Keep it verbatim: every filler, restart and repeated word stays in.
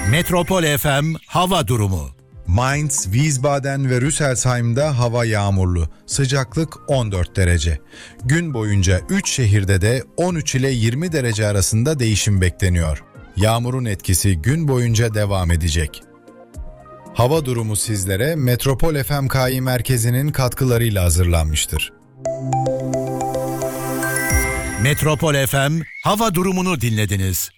Metropol F M hava durumu. Mainz, Wiesbaden ve Rüsselsheim'da hava yağmurlu. Sıcaklık on dört derece. Gün boyunca üç şehirde de on üç ile yirmi derece arasında değişim bekleniyor. Yağmurun etkisi gün boyunca devam edecek. Hava durumu sizlere Metropol F M K İ merkezinin katkılarıyla hazırlanmıştır. Metropol F M hava durumunu dinlediniz.